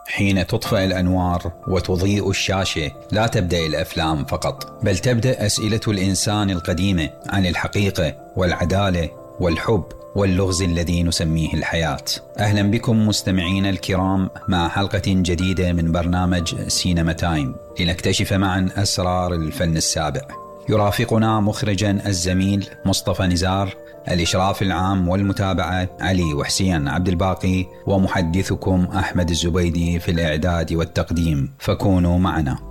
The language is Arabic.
حين تطفئ الأنوار وتضيء الشاشة لا تبدأ الأفلام فقط، بل تبدأ أسئلة الإنسان القديمة عن الحقيقة والعدالة والحب واللغز الذي نسميه الحياة. أهلا بكم مستمعين الكرام مع حلقة جديدة من برنامج سينما تايم، لنكتشف معا أسرار الفن السابع. يرافقنا مخرجا الزميل مصطفى نزار، الإشراف العام والمتابعة علي وحسين عبد الباقي، ومحدثكم أحمد الزبيدي في الإعداد والتقديم، فكونوا معنا.